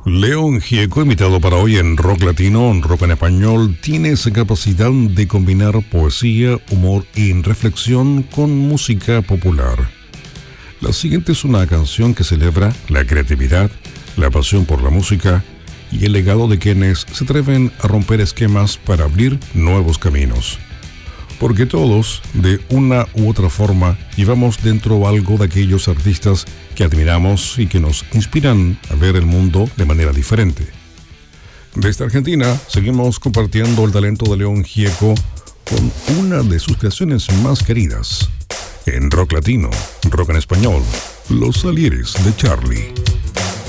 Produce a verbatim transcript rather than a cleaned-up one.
León Gieco, invitado para hoy en Rock Latino, Rock en Español, tiene esa capacidad de combinar poesía, humor y reflexión con música popular. La siguiente es una canción que celebra la creatividad, la pasión por la música y el legado de quienes se atreven a romper esquemas para abrir nuevos caminos. Porque todos, de una u otra forma, llevamos dentro algo de aquellos artistas que admiramos y que nos inspiran a ver el mundo de manera diferente. Desde Argentina, seguimos compartiendo el talento de León Gieco con una de sus creaciones más queridas. En Rock Latino, Rock en Español, Los Salieres de Charlie.